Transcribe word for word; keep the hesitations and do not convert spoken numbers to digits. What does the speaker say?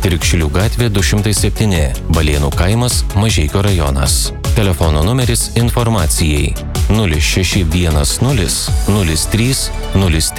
Tirkšlių gatvė du šimtai septyni, Balėnų kaimas, Mažeikių rajonas. Telefono numeris informacijai nulis šeši vienas nulis nulis trys nulis